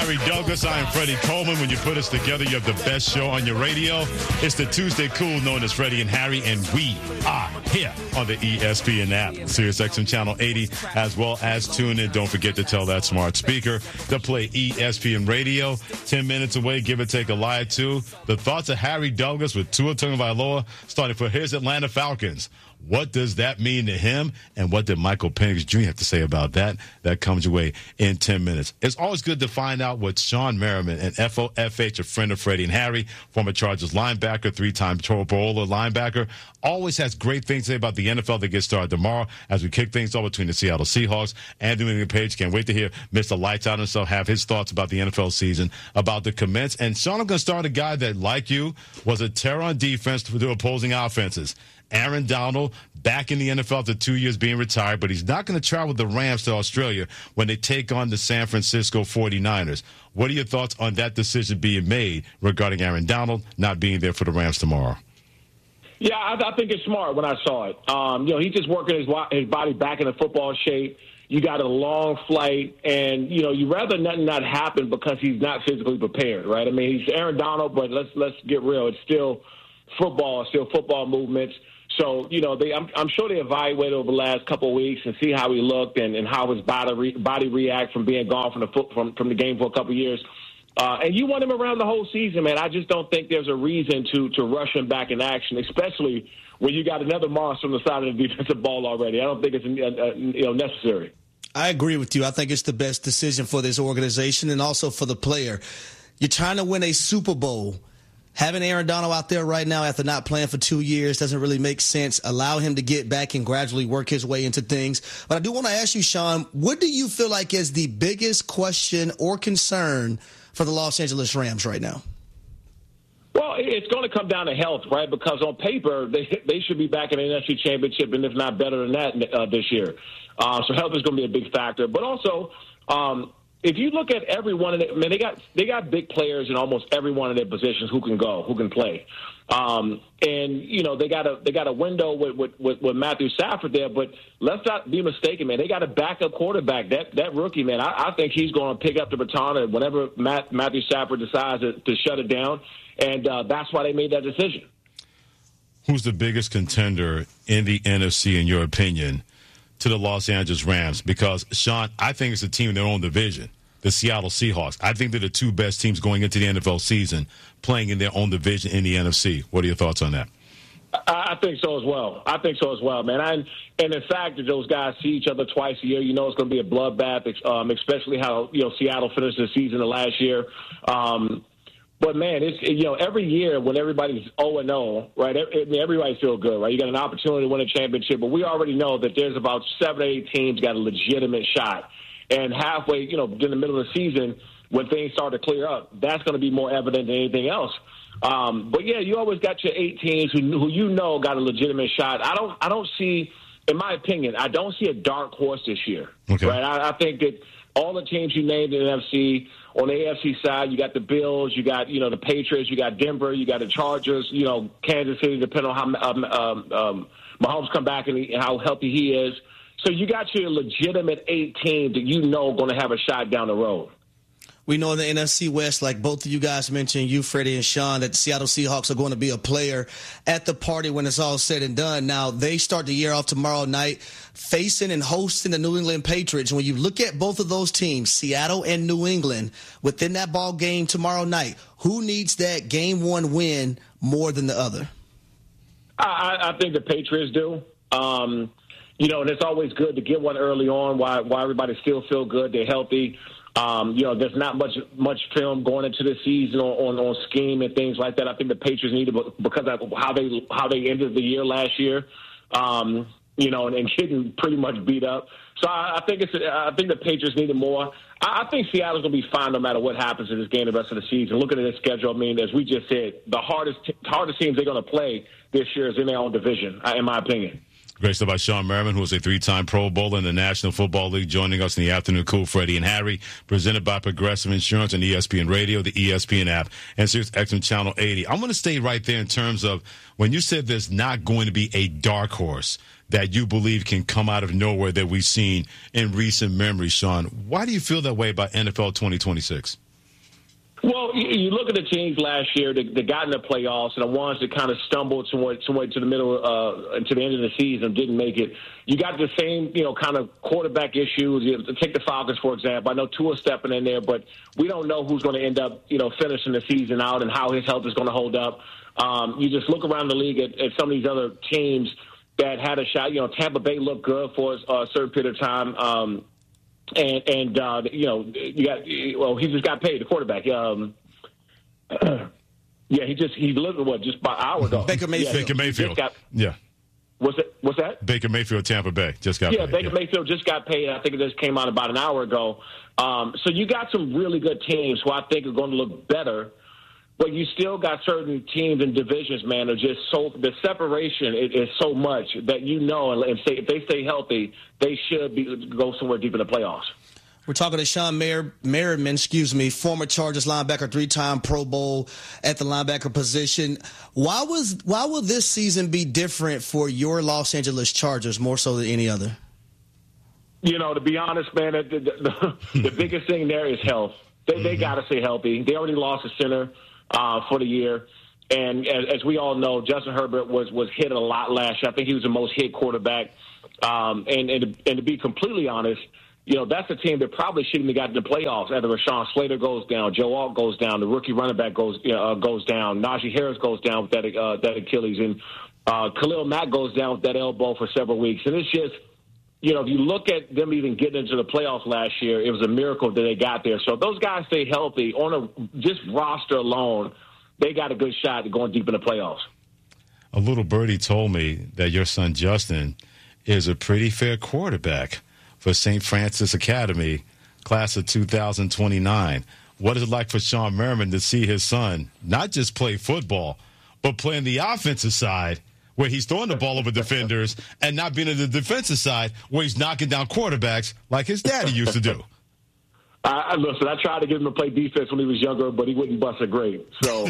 Harry Douglas. I am Freddie Coleman. When you put us together, you have the best show on your radio. It's the Tuesday Cool known as Freddie and Harry, and we are here on the ESPN app, SiriusXM Channel 80, as well as tune in. Don't forget to tell that smart speaker to play ESPN Radio. 10 minutes away, give or take a lie or two. The thoughts of Harry Douglas with Tua Tagovailoa starting for his Atlanta Falcons. What does that mean to him? And what did Michael Penix Jr. have to say about that? That comes your way in 10 minutes. It's always good to find out what Sean Merriman, an FOFH, a friend of Freddie and Harry, former Chargers linebacker, three-time Pro Bowler linebacker, always has great things to say about the NFL that gets started tomorrow as we kick things off between the Seattle Seahawks and the New England Patriots. Can't wait to hear Mr. Lights Out himself have his thoughts about the NFL season, about the commence. And Sean, I'm going to start a guy that, like you, was a terror on defense for the opposing offenses. Aaron Donald back in the NFL after 2 years being retired, but he's not going to travel with the Rams to Australia when they take on the San Francisco 49ers. What are your thoughts on that decision being made regarding Aaron Donald not being there for the Rams tomorrow? Yeah, I think it's smart when I saw it. He's just working his body back into football shape. You got a long flight, and, you'd rather nothing not happen because he's not physically prepared, right? I mean, he's Aaron Donald, but let's get real. It's still football, movements. So, I'm sure they evaluated over the last couple of weeks and see how he looked and how his body react from being gone from the game for a couple of years. And you want him around the whole season, man. I just don't think there's a reason to rush him back in action, especially when you got another monster on the side of the defensive ball already. I don't think it's necessary. I agree with you. I think it's the best decision for this organization and also for the player. You're trying to win a Super Bowl. Having Aaron Donald out there right now after not playing for 2 years doesn't really make sense. Allow him to get back and gradually work his way into things. But I do want to ask you, Sean, what do you feel like is the biggest question or concern for the Los Angeles Rams right now? Well, it's going to come down to health, right? Because on paper, they should be back in the NFC Championship, and if not better than that this year. So health is going to be a big factor. But also, if you look at every one of them, they got big players in almost every one of their positions who can play. And they got a window with Matthew Stafford there, but let's not be mistaken, man. They got a backup quarterback. That rookie, man, I think he's going to pick up the baton whenever Matthew Stafford decides to shut it down, and that's why they made that decision. Who's the biggest contender in the NFC, in your opinion, to the Los Angeles Rams? Because, Sean, I think it's a team in their own division, the Seattle Seahawks. I think they're the two best teams going into the NFL season playing in their own division in the NFC. What are your thoughts on that? I think so as well, man. And in fact, that those guys see each other twice a year, it's going to be a bloodbath, especially how, Seattle finished the season of last year. But, man, it's every year when everybody's 0-0, right, everybody feels good, right? You got an opportunity to win a championship, but we already know that there's about 7 or 8 teams got a legitimate shot. And halfway, in the middle of the season, when things start to clear up, that's going to be more evident than anything else. But, yeah, you always got your 8 teams who got a legitimate shot. I don't see, in my opinion, I don't see a dark horse this year, okay, right? I think that all the teams you named in the NFC, on the AFC side, you got the Bills, you got, the Patriots, you got Denver, you got the Chargers, Kansas City, depending on how Mahomes come back and how healthy he is. So you got your legitimate 8 teams that going to have a shot down the road. We know in the NFC West, like both of you guys mentioned, you, Freddie, and Sean, that the Seattle Seahawks are going to be a player at the party when it's all said and done. Now, they start the year off tomorrow night facing and hosting the New England Patriots. When you look at both of those teams, Seattle and New England, within that ball game tomorrow night, who needs that Game 1 win more than the other? I think the Patriots do. And it's always good to get one early on while everybody still feel good, they're healthy. There's not much film going into the season on scheme and things like that. I think the Patriots need it because of how they ended the year last year, and getting pretty much beat up. So I think the Patriots need it more. I think Seattle's going to be fine no matter what happens in this game the rest of the season. Looking at their schedule, I mean, as we just said, the hardest teams they're going to play this year is in their own division, in my opinion. Great stuff by Sean Merriman, who is a 3-time Pro Bowler in the National Football League, joining us in the afternoon. Cool, Freddie and Harry, presented by Progressive Insurance on ESPN Radio, the ESPN app, and SiriusXM Channel 80. I'm going to stay right there in terms of when you said there's not going to be a dark horse that you believe can come out of nowhere that we've seen in recent memory, Sean. Why do you feel that way about NFL 2026? Well, you look at the teams last year that got in the playoffs and the ones that kind of stumbled somewhere to the middle, to the end of the season, didn't make it. You got the same, kind of quarterback issues. Take the Falcons, for example. I know Tua's stepping in there, but we don't know who's going to end up, finishing the season out and how his health is going to hold up. You just look around the league at some of these other teams that had a shot. Tampa Bay looked good for a certain period of time. You got, he just got paid, the quarterback. He delivered just about an hour ago. Baker Mayfield. What's that? Baker Mayfield, Tampa Bay, just got paid. Yeah, Baker Mayfield just got paid. I think it just came out about an hour ago. So you got some really good teams who I think are going to look better. But you still got certain teams and divisions, man, are just the separation is so much that and say if they stay healthy, they should go somewhere deep in the playoffs. We're talking to Shawne Merriman, former Chargers linebacker, 3-time Pro Bowl at the linebacker position. Why will this season be different for your Los Angeles Chargers more so than any other? To be honest, man, the biggest thing there is health. They got to stay healthy. They already lost a center for the year. And as we all know, Justin Herbert was hit a lot last year. I think he was the most hit quarterback. And to be completely honest, that's a team that probably shouldn't have gotten the playoffs. Either Rashawn Slater goes down, Joe Alt goes down, the rookie running back goes down, Najee Harris goes down with that Achilles, and Khalil Mack goes down with that elbow for several weeks. And it's just, if you look at them even getting into the playoffs last year, it was a miracle that they got there. So if those guys stay healthy on just roster alone, they got a good shot at going deep in the playoffs. A little birdie told me that your son Justin is a pretty fair quarterback for St. Francis Academy, class of 2029. What is it like for Shawne Merriman to see his son not just play football, but play on the offensive side where he's throwing the ball over defenders and not being on the defensive side where he's knocking down quarterbacks like his daddy used to do? Listen, I tried to get him to play defense when he was younger, but he wouldn't bust a grade. So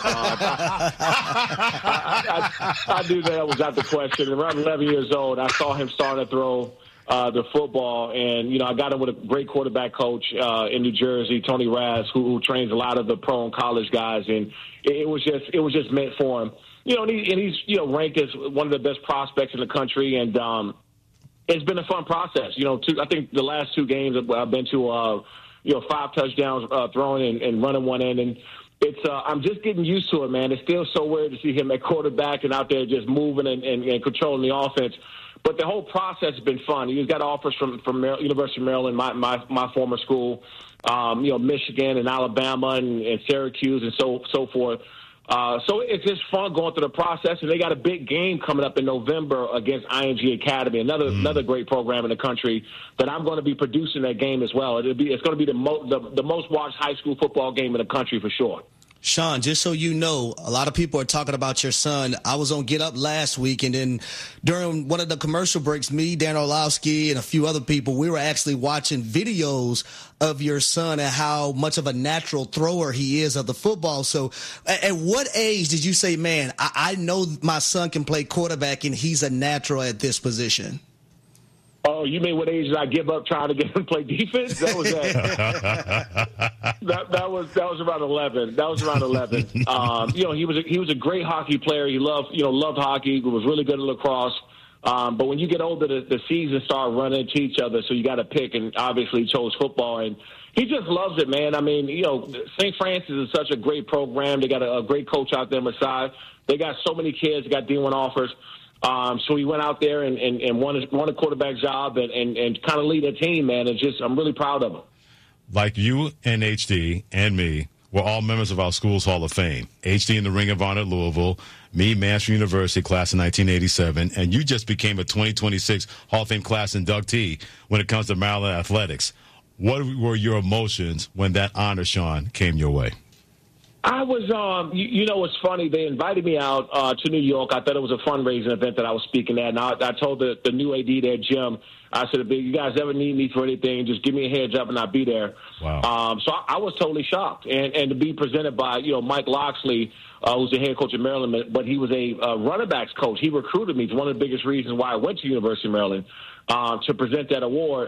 I knew that was out the question. Around 11 years old, I saw him starting to throw the football, and I got him with a great quarterback coach in New Jersey, Tony Raz, who trains a lot of the pro and college guys, and it was just meant for him. And he's ranked as one of the best prospects in the country, and it's been a fun process. I think the last 2 games I've been to, 5 touchdowns throwing and running one end, and it's I'm just getting used to it, man. It's still so weird to see him at quarterback and out there just moving and controlling the offense. But the whole process has been fun. He's got offers from University of Maryland, my former school, Michigan and Alabama and Syracuse and so forth. So it's just fun going through the process, and they got a big game coming up in November against IMG Academy, another great program in the country that I'm going to be producing that game as well. It's going to be the most watched high school football game in the country for sure. Shawne, just so you know, a lot of people are talking about your son. I was on Get Up last week, and then during one of the commercial breaks, me, Dan Orlovsky, and a few other people, we were actually watching videos of your son and how much of a natural thrower he is of the football. So at what age did you say, man, I know my son can play quarterback and he's a natural at this position? Oh, you mean what age did I give up trying to get him to play defense? That was that was around 11. That was around 11. He was a great hockey player. He loved hockey. He was really good at lacrosse. But when you get older, the seasons start running into each other, so you got to pick. And obviously, he chose football, and he just loves it, man. I mean, St. Francis is such a great program. They got a great coach out there, Masai. They got so many kids. They got D1 offers. So he went out there and won a quarterback job and kind of lead a team, man. I'm really proud of him. Like you and HD and me, we're all members of our school's Hall of Fame. HD in the Ring of Honor at Louisville, me, Mansfield University, class of 1987, and you just became a 2026 Hall of Fame class inductee when it comes to Maryland athletics. What were your emotions when that honor, Shawne, came your way? I was, it's funny. They invited me out to New York. I thought it was a fundraising event that I was speaking at. And I told the new AD there, Jim, I said, if you guys ever need me for anything, just give me a heads up and I'll be there. Wow. So I was totally shocked. And to be presented by, Mike Loxley, who's the head coach of Maryland, but he was a running backs coach. He recruited me. It's one of the biggest reasons why I went to University of Maryland to present that award.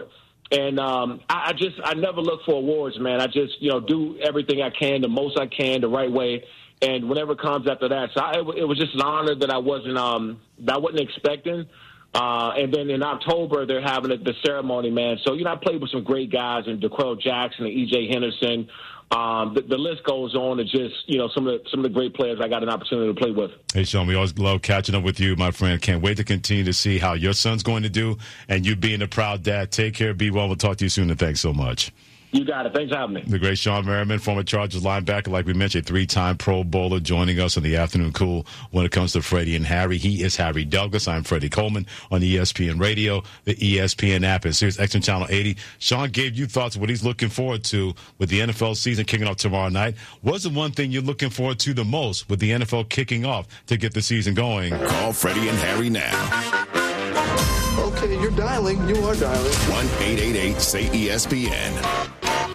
And I never look for awards, man. I just, do everything I can, the most I can, the right way. And whatever comes after that. So it was just an honor that I wasn't expecting. And then in October, they're having the ceremony, man. So, I played with some great guys, and DeQuell Jackson and E.J. Henderson. The list goes on to just, some of the great players I got an opportunity to play with. Hey, Sean, we always love catching up with you, my friend. Can't wait to continue to see how your son's going to do, and you being a proud dad. Take care. Be well. We'll talk to you soon, and thanks so much. You got it. Thanks for having me. The great Shawne Merriman, former Chargers linebacker, like we mentioned, 3-time Pro Bowler, joining us on the Afternoon Cool when it comes to Freddie and Harry. He is Harry Douglas. I'm Freddie Coleman on ESPN Radio, the ESPN app, and Sirius XM Channel 80. Sean gave you thoughts of what he's looking forward to with the NFL season kicking off tomorrow night. What's the one thing you're looking forward to the most with the NFL kicking off to get the season going? Call Freddie and Harry now. Okay, you're dialing. You are dialing. 1-888-SAY-ESPN.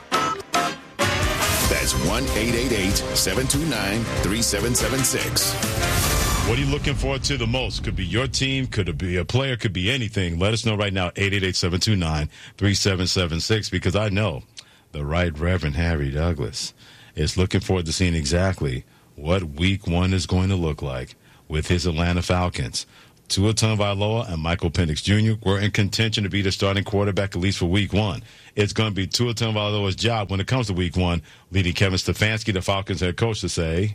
That's 1-888-729-3776. What are you looking forward to the most? Could be your team, could it be a player, could be anything. Let us know right now, 888-729-3776, because I know the Right Reverend Harry Douglas is looking forward to seeing exactly what Week 1 is going to look like with his Atlanta Falcons. Tua Tagovailoa and Michael Penix Jr. were in contention to be the starting quarterback, at least for Week 1. It's going to be Tua Tagovailoa's job when it comes to Week 1, leading Kevin Stefanski, the Falcons head coach, to say,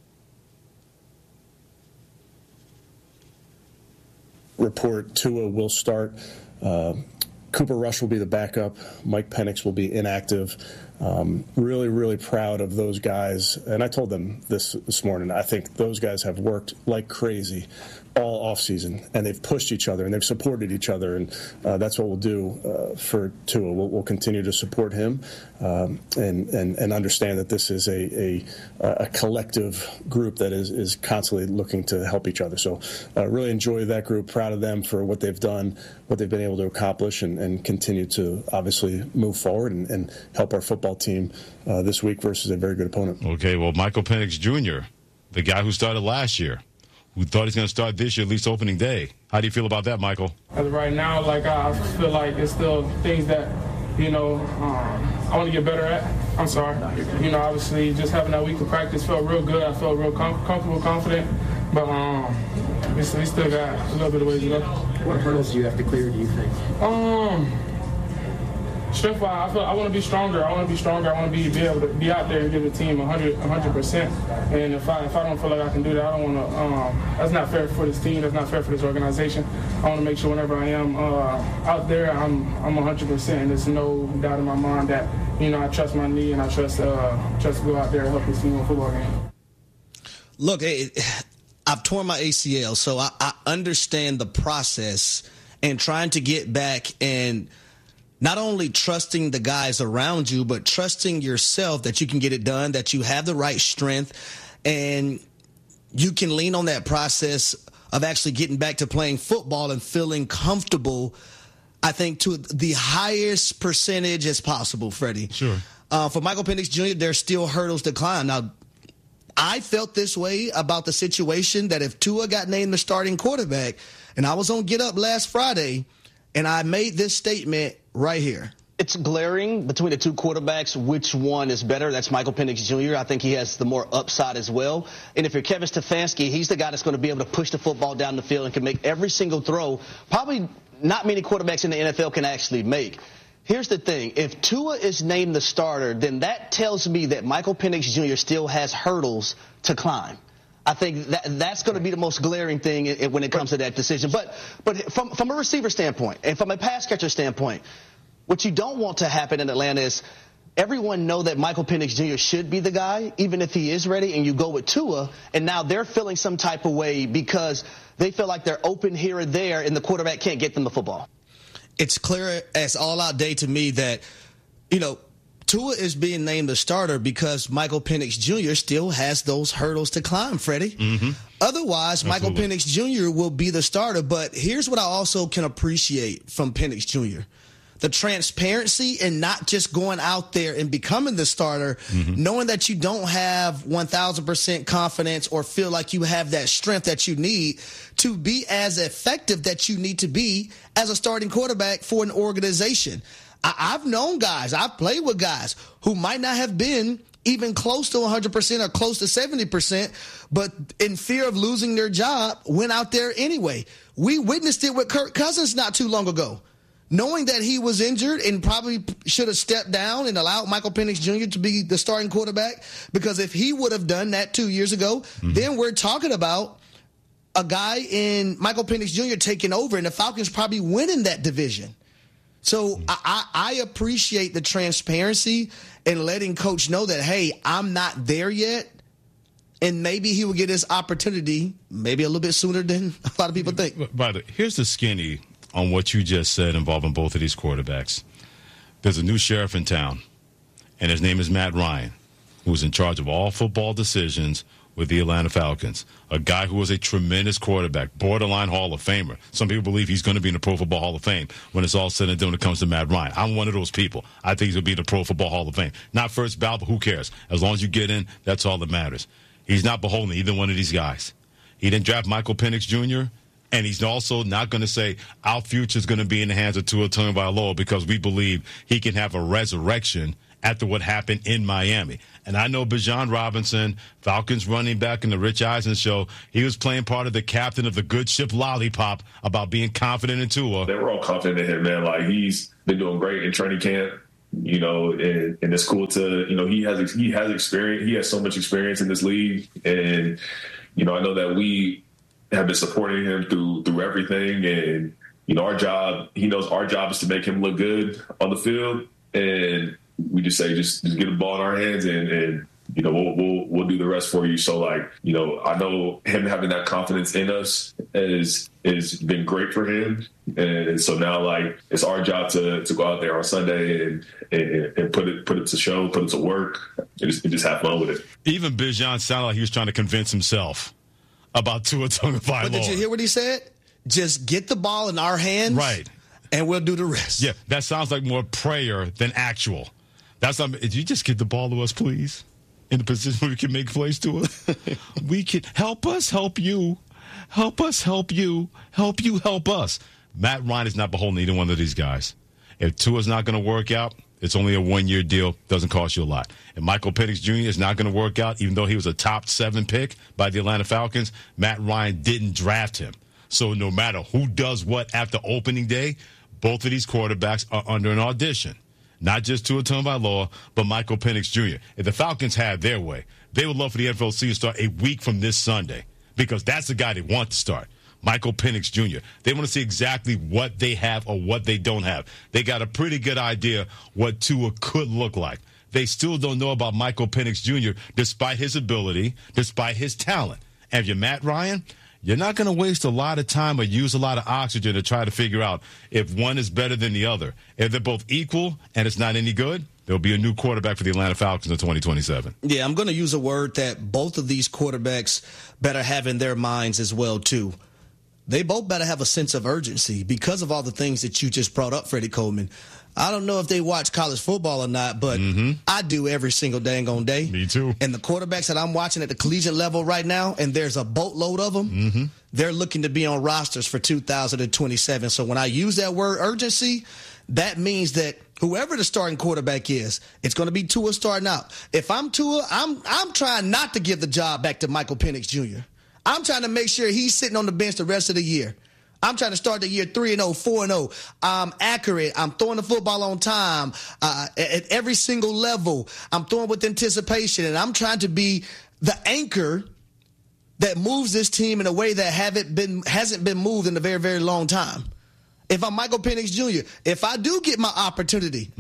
report Tua will start. Cooper Rush will be the backup. Mike Penix will be inactive. Really, really proud of those guys. And I told them this morning, I think those guys have worked like crazy all offseason, and they've pushed each other, and they've supported each other, and that's what we'll do for Tua. We'll continue to support him and understand that this is a collective group that is constantly looking to help each other. So really enjoy that group, proud of them for what they've done, what they've been able to accomplish, and continue to obviously move forward and help our football team this week versus a very good opponent. Okay, well, Michael Penix Jr., the guy who started last year, who thought he's going to start this year, at least opening day. How do you feel about that, Michael? As of right now, I feel like it's still things that, I want to get better at. I'm sorry. Obviously, just having that week of practice felt real good. I felt real comfortable, confident. But we still got a little bit of ways to go. What hurdles do you have to clear, do you think? Strength-wise, I want to be stronger. I want to be able to be out there and give the team 100%. And if I don't feel like I can do that, I don't want to. That's not fair for this team. That's not fair for this organization. I want to make sure whenever I am out there, I'm 100%. And there's no doubt in my mind that I trust my knee and I trust to go out there and help this team win a football game. Look, I've torn my ACL, so I understand the process and trying to get back and not only trusting the guys around you, but trusting yourself that you can get it done, that you have the right strength, and you can lean on that process of actually getting back to playing football and feeling comfortable, I think, to the highest percentage as possible, Freddie. Sure. For Michael Penix Jr., there's still hurdles to climb. Now, I felt this way about the situation that if Tua got named the starting quarterback, and I was on Get Up last Friday, and I made this statement right here. It's glaring between the two quarterbacks which one is better. That's Michael Penix Jr. I think he has the more upside as well. And if you're Kevin Stefanski, he's the guy that's going to be able to push the football down the field and can make every single throw. Probably not many quarterbacks in the NFL can actually make. Here's the thing. If Tua is named the starter, then that tells me that Michael Penix Jr. still has hurdles to climb. I think that's going to be the most glaring thing when it comes to that decision. But from a receiver standpoint and from a pass catcher standpoint, what you don't want to happen in Atlanta is everyone know that Michael Penix Jr. should be the guy, even if he is ready, and you go with Tua, and now they're feeling some type of way because they feel like they're open here or there, and the quarterback can't get them the football. It's clear as all out day to me that, Tua is being named the starter because Michael Penix Jr. still has those hurdles to climb, Freddie. Mm-hmm. Otherwise, Michael Penix Jr. will be the starter. But here's what I also can appreciate from Penix Jr. The transparency and not just going out there and becoming the starter, knowing that you don't have 1,000% confidence or feel like you have that strength that you need to be as effective that you need to be as a starting quarterback for an organization. I've known guys, I've played with guys who might not have been even close to 100% or close to 70%, but in fear of losing their job, went out there anyway. We witnessed it with Kirk Cousins not too long ago. Knowing that he was injured and probably should have stepped down and allowed Michael Penix Jr. to be the starting quarterback, because if he would have done that 2 years ago, then we're talking about a guy in Michael Penix Jr. taking over and the Falcons probably winning that division. So I appreciate the transparency and letting Coach know that, hey, I'm not there yet. And maybe he will get his opportunity maybe a little bit sooner than a lot of people think. By the way, here's the skinny on what you just said involving both of these quarterbacks. There's a new sheriff in town, and his name is Matt Ryan, who's in charge of all football decisions with the Atlanta Falcons, a guy who was a tremendous quarterback, borderline Hall of Famer. Some people believe he's going to be in the Pro Football Hall of Fame when it's all said and done when it comes to Matt Ryan. I'm one of those people. I think he'll be in the Pro Football Hall of Fame. Not first ballot, but who cares? As long as you get in, that's all that matters. He's not beholden to either one of these guys. He didn't draft Michael Penix Jr., and he's also not going to say our future is going to be in the hands of Tua Tagovailoa because we believe he can have a resurrection after what happened in Miami. And I know Bijan Robinson, Falcons running back in the Rich Eisen show, he was playing part of the captain of the good ship Lollipop about being confident in Tua. They were all confident in him, man. Like, he's been doing great in training camp, you know, and it's cool to, you know, he has experience. He has so much experience in this league. And, you know, I know that we have been supporting him through everything. And, you know, he knows our job is to make him look good on the field. And we just say, just get the ball in our hands and you know, we'll do the rest for you. So, like, you know, I know him having that confidence in us is been great for him. And so now, like, it's our job to go out there on Sunday and put it to show, put it to work, and just have fun with it. Even Bijan sounded like he was trying to convince himself about Tua Tagovailoa. But did you hear what he said? Just get the ball in our hands, right, and we'll do the rest. Yeah, that sounds like more prayer than actual. That's not. Did you just get the ball to us, please? In the position where we can make plays to us. We can help us, help you. Help us, help you. Help you, help us. Matt Ryan is not beholden to either one of these guys. If Tua's not going to work out, it's only a one-year deal. Doesn't cost you a lot. If Michael Penix Jr. is not going to work out, even though he was a top 7 pick by the Atlanta Falcons, Matt Ryan didn't draft him. So no matter who does what after opening day, both of these quarterbacks are under an audition. Not just Tua Tagovailoa, but Michael Penix Jr. If the Falcons had their way, they would love for the NFL to start a week from this Sunday because that's the guy they want to start, Michael Penix Jr. They want to see exactly what they have or what they don't have. They got a pretty good idea what Tua could look like. They still don't know about Michael Penix Jr. despite his ability, despite his talent. And if you're Matt Ryan, you're not going to waste a lot of time or use a lot of oxygen to try to figure out if one is better than the other. If they're both equal and it's not any good, there'll be a new quarterback for the Atlanta Falcons in 2027. Yeah, I'm going to use a word that both of these quarterbacks better have in their minds as well, too. They both better have a sense of urgency because of all the things that you just brought up, Freddie Coleman. I don't know if they watch college football or not, but I do every single dang on day. Me too. And the quarterbacks that I'm watching at the collegiate level right now, and there's a boatload of them, they're looking to be on rosters for 2027. So when I use that word urgency, that means that whoever the starting quarterback is, it's going to be Tua starting out. If I'm Tua, I'm trying not to give the job back to Michael Penix Jr. I'm trying to make sure he's sitting on the bench the rest of the year. I'm trying to start the year 3-0, 4-0. I'm accurate. I'm throwing the football on time at every single level. I'm throwing with anticipation, and I'm trying to be the anchor that moves this team in a way that hasn't been moved in a very, very long time. If I'm Michael Penix Jr., if I do get my opportunity,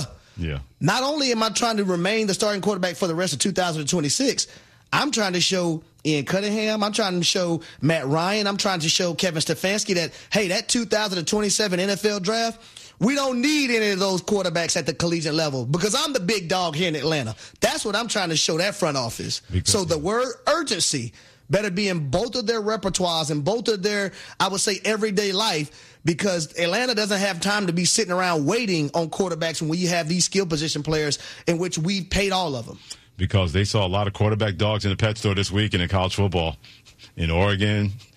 not only am I trying to remain the starting quarterback for the rest of 2026, I'm trying to show Ian Cunningham, I'm trying to show Matt Ryan, I'm trying to show Kevin Stefanski that, hey, that 2027 NFL draft, we don't need any of those quarterbacks at the collegiate level because I'm the big dog here in Atlanta. That's what I'm trying to show that front office. So the word urgency better be in both of their repertoires and both of their, I would say, everyday life, because Atlanta doesn't have time to be sitting around waiting on quarterbacks when you have these skill position players in which we've paid all of them. Because they saw a lot of quarterback dogs in the pet store this week and in college football in Oregon,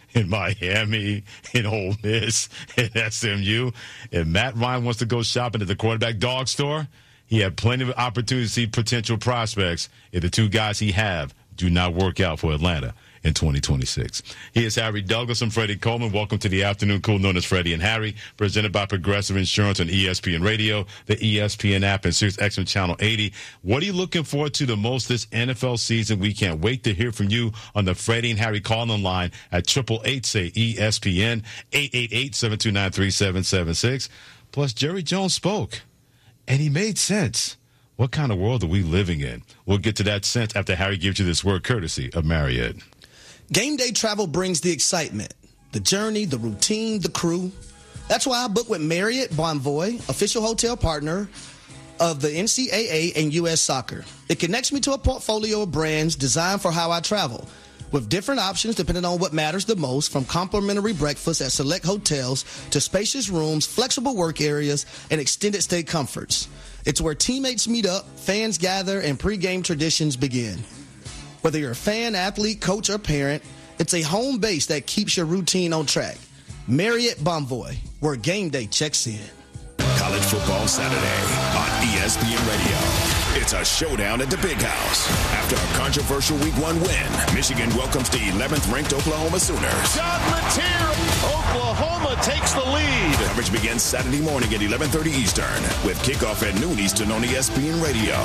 in Miami, in Ole Miss, in SMU. If Matt Ryan wants to go shopping at the quarterback dog store, he had plenty of opportunity to see potential prospects if the two guys he have do not work out for Atlanta in 2026. He is Harry Douglas and Freddie Coleman. Welcome to the Afternoon Cool, known as Freddie and Harry, presented by Progressive Insurance on ESPN Radio, the ESPN app, and SiriusXM Channel 80. What are you looking forward to the most this NFL season? We can't wait to hear from you on the Freddie and Harry call-in line at 888-SAY-ESPN, 888-729-3776. Plus, Jerry Jones spoke, and he made sense. What kind of world are we living in? We'll get to that sense after Harry gives you this word courtesy of Marriott. Game day travel brings the excitement, the journey, the routine, the crew. That's why I book with Marriott Bonvoy, official hotel partner of the NCAA and U.S. Soccer. It connects me to a portfolio of brands designed for how I travel, with different options depending on what matters the most, from complimentary breakfast at select hotels to spacious rooms, flexible work areas, and extended stay comforts. It's where teammates meet up, fans gather, and pregame traditions begin. Whether you're a fan, athlete, coach, or parent, it's a home base that keeps your routine on track. Marriott Bonvoy, where game day checks in. College Football Saturday on ESPN Radio. It's a showdown at the Big House. After a controversial Week 1 win, Michigan welcomes the 11th-ranked Oklahoma Sooners. John Mateer, Oklahoma takes the lead. Coverage begins Saturday morning at 11:30 Eastern, with kickoff at noon Eastern on ESPN Radio.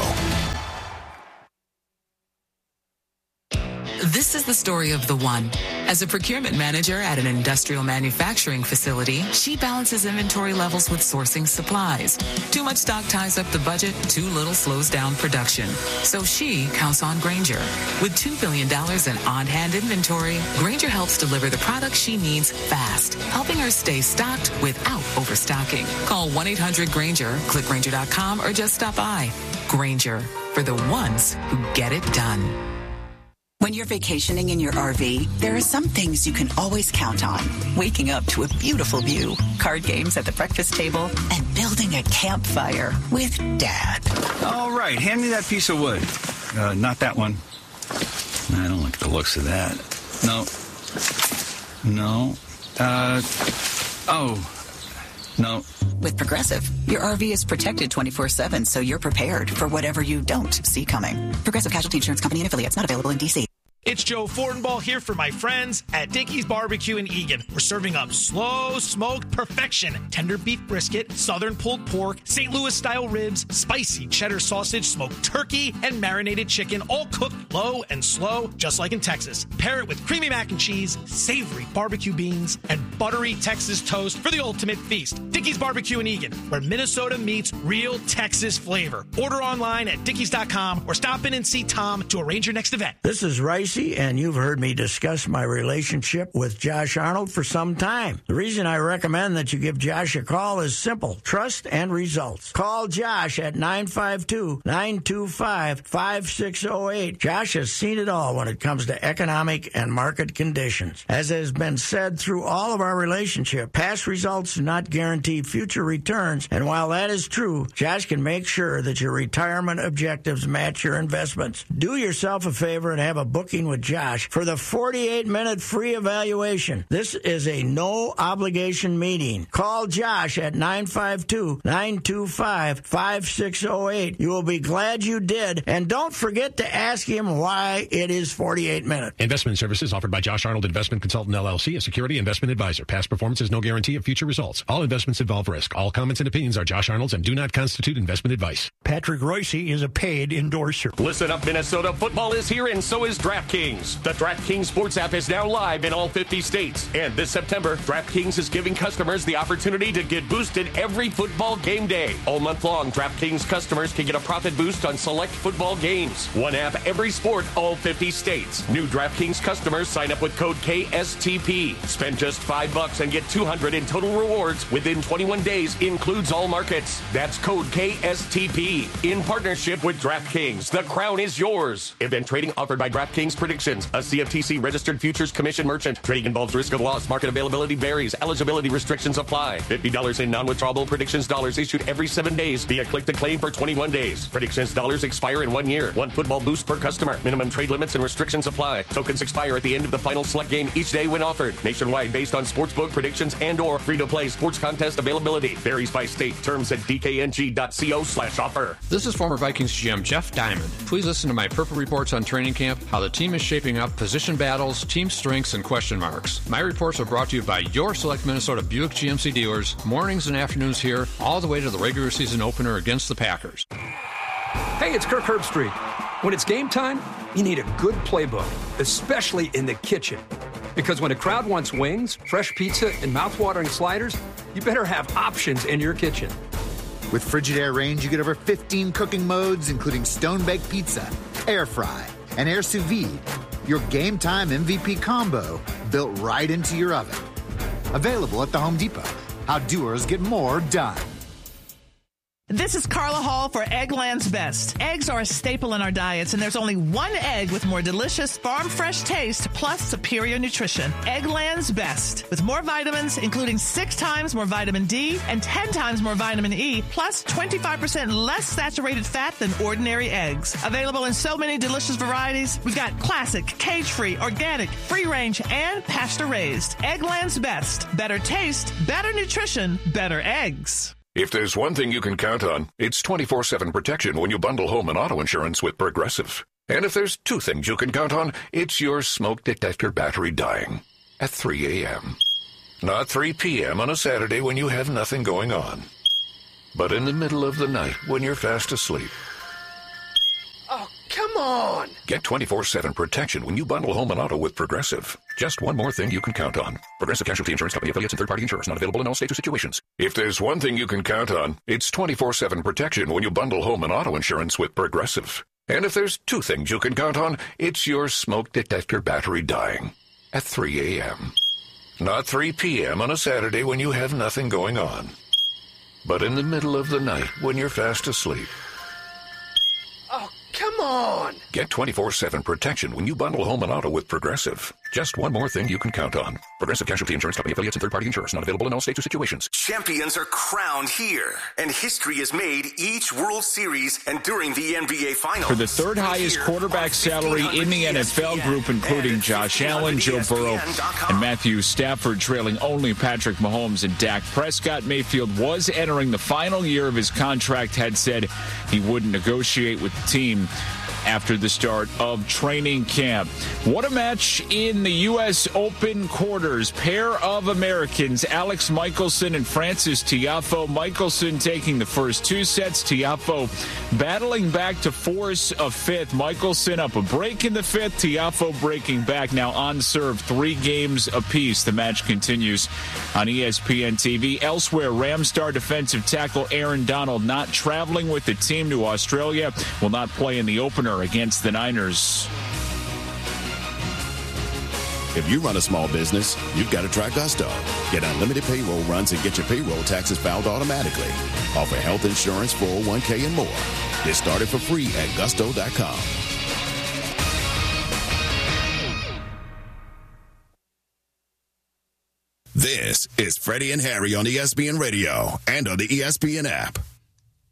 This is the story of the one. As a procurement manager at an industrial manufacturing facility, she balances inventory levels with sourcing supplies. Too much stock ties up the budget, too little slows down production. So she counts on Grainger. With $2 billion in on-hand inventory, Grainger helps deliver the products she needs fast, helping her stay stocked without overstocking. Call 1-800-GRAINGER, click Grainger.com, or just stop by. Grainger, for the ones who get it done. When you're vacationing in your RV, there are some things you can always count on. Waking up to a beautiful view, card games at the breakfast table, and building a campfire with Dad. All right, hand me that piece of wood. Not that one. I don't like the looks of that. No. No. With Progressive, your RV is protected 24/7, so you're prepared for whatever you don't see coming. Progressive Casualty Insurance Company and affiliates, not available in D.C. It's Joe Fortenbaugh here for my friends at Dickey's Barbecue in Eagan. We're serving up slow smoked perfection, tender beef brisket, southern pulled pork, St. Louis style ribs, spicy cheddar sausage, smoked turkey, and marinated chicken, all cooked low and slow, just like in Texas. Pair it with creamy mac and cheese, savory barbecue beans, and buttery Texas toast for the ultimate feast. Dickey's Barbecue in Eagan, where Minnesota meets real Texas flavor. Order online at dickeys.com or stop in and see Tom to arrange your next event. This is Rice, and you've heard me discuss my relationship with Josh Arnold for some time. The reason I recommend that you give Josh a call is simple: trust and results. Call Josh at 952-925-5608. Josh has seen it all when it comes to economic and market conditions. As has been said through all of our relationship, past results do not guarantee future returns, and while that is true, Josh can make sure that your retirement objectives match your investments. Do yourself a favor and have a booking with Josh for the 48-minute free evaluation. This is a no-obligation meeting. Call Josh at 952-925-5608. You will be glad you did, and don't forget to ask him why it is 48 minutes. Investment services offered by Josh Arnold Investment Consultant LLC, a security investment advisor. Past performance is no guarantee of future results. All investments involve risk. All comments and opinions are Josh Arnold's and do not constitute investment advice. Patrick Royce is a paid endorser. Listen up, Minnesota. Football is here, and so is DraftKings. The DraftKings Sports app is now live in all 50 states. And this September, DraftKings is giving customers the opportunity to get boosted every football game day. All month long, DraftKings customers can get a profit boost on select football games. One app, every sport, all 50 states. New DraftKings customers sign up with code KSTP. Spend just $5 and get $200 in total rewards within 21 days. Includes all markets. That's code KSTP. In partnership with DraftKings, the crown is yours. Event trading offered by DraftKings, Predictions, a CFTC registered futures commission merchant. Trading involves risk of loss. Market availability varies. Eligibility restrictions apply. $50 in non-withdrawable Predictions dollars issued every 7 days via click to claim for 21 days. Predictions dollars expire in 1 year. 1 football boost per customer. Minimum trade limits and restrictions apply. Tokens expire at the end of the final select game each day when offered. Nationwide based on sportsbook predictions and or free-to-play sports contest availability. Varies by state. Terms at dkng.co/offer. This is former Vikings GM Jeff Diamond. Please listen to my Purple Reports on training camp, how the team is shaping up, position battles, team strengths, and question marks. My reports are brought to you by your select Minnesota Buick GMC dealers, mornings and afternoons here, all the way to the regular season opener against the Packers. Hey, it's Kirk Herbstreit. When it's game time, you need a good playbook, especially in the kitchen. Because when a crowd wants wings, fresh pizza, and mouth-watering sliders, you better have options in your kitchen. With Frigidaire range, you get over 15 cooking modes, including stone-baked pizza, air fry, and air sous vide. Your game time MVP combo built right into your oven. Available at the Home Depot. How doers get more done. This is Carla Hall for Eggland's Best. Eggs are a staple in our diets, and there's only one egg with more delicious farm-fresh taste plus superior nutrition. Eggland's Best. With more vitamins, including 6 times more vitamin D and 10 times more vitamin E, plus 25% less saturated fat than ordinary eggs. Available in so many delicious varieties. We've got classic, cage-free, organic, free-range, and pasture-raised. Eggland's Best. Better taste, better nutrition, better eggs. If there's one thing you can count on, it's 24/7 protection when you bundle home and auto insurance with Progressive. And if there's 2 things you can count on, it's your smoke detector battery dying at 3 a.m. Not 3 p.m. on a Saturday when you have nothing going on, but in the middle of the night when you're fast asleep. Oh, come on! Get 24/7 protection when you bundle home and auto with Progressive. Just one more thing you can count on. Progressive Casualty Insurance Company, affiliates, and third-party insurers. Not available in all states or situations. If there's one thing you can count on, it's 24/7 protection when you bundle home and auto insurance with Progressive. And if there's 2 things you can count on, it's your smoke detector battery dying at 3 a.m. Not 3 p.m. on a Saturday when you have nothing going on, but in the middle of the night when you're fast asleep. Oh, come on! Get 24/7 protection when you bundle home and auto with Progressive. Just one more thing you can count on. Progressive Casualty Insurance Company, affiliates, and third-party insurers. Not available in all states or situations. Champions are crowned here, and history is made each World Series and during the NBA Finals. For the 3rd highest quarterback salary in the NFL group, including Josh Allen, Joe Burrow, and Matthew Stafford, trailing only Patrick Mahomes and Dak Prescott. Mayfield was entering the final year of his contract, had said he wouldn't negotiate with the team after the start of training camp. What a match in the U.S. Open quarters. Pair of Americans, Alex Michelson and Frances Tiafoe. Michelson taking the first 2 sets. Tiafoe battling back to force a 5th. Michelson up a break in the 5th. Tiafoe breaking back, now on serve, 3 games apiece. The match continues on ESPN TV. Elsewhere, Rams star defensive tackle Aaron Donald not traveling with the team to Australia. Will not play in the opener against the Niners. If you run a small business, you've got to try Gusto. Get unlimited payroll runs and get your payroll taxes filed automatically. Offer health insurance, 401k, and more. Get started for free at gusto.com. This is Freddie and Harry on ESPN Radio and on the ESPN app.